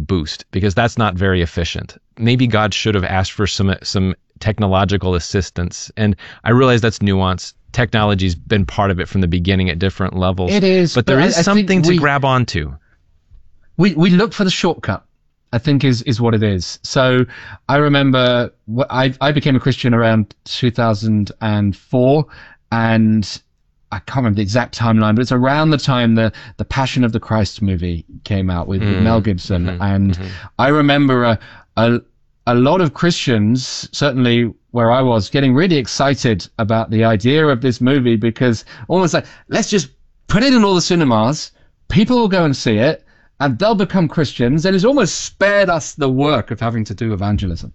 boost, because that's not very efficient. Maybe God should have asked for some technological assistance. And I realize that's nuanced. Technology's been part of it from the beginning at different levels. It is. But there is something to grab onto. We look for the shortcut, I think is what it is. So I remember I became a Christian around 2004, and I can't remember the exact timeline, but it's around the time the Passion of the Christ movie came out with Mel Gibson. I remember a lot of Christians, certainly where I was, getting really excited about the idea of this movie, because almost like, let's just put it in all the cinemas, people will go and see it, and they'll become Christians, and it's almost spared us the work of having to do evangelism.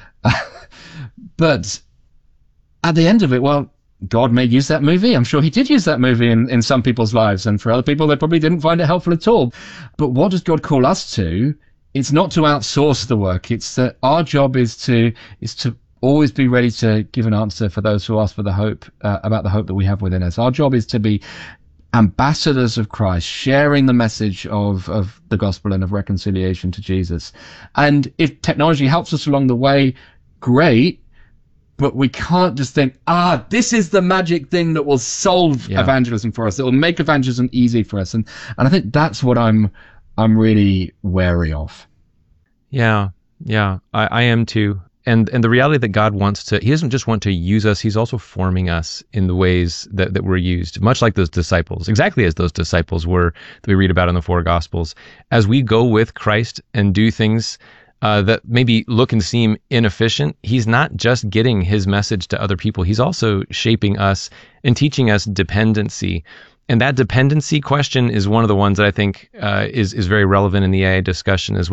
But at the end of it, well, God may use that movie. I'm sure he did use that movie in some people's lives, and for other people, they probably didn't find it helpful at all. But what does God call us to? It's not to outsource the work. It's that our job is to always be ready to give an answer for those who ask for the hope, about the hope that we have within us. Our job is to be ambassadors of Christ, sharing the message of the gospel and of reconciliation to Jesus. And if technology helps us along the way, great. But we can't just think, this is the magic thing that will solve evangelism for us. It will make evangelism easy for us. And I think that's what I'm really wary of. Yeah, I am too. And the reality that God he doesn't just want to use us, he's also forming us in the ways that we're used, much like those disciples, exactly as those disciples were that we read about in the four Gospels. As we go with Christ and do things that maybe look and seem inefficient, he's not just getting his message to other people, he's also shaping us and teaching us dependency. And that dependency question is one of the ones that I think is very relevant in the AI discussion as well.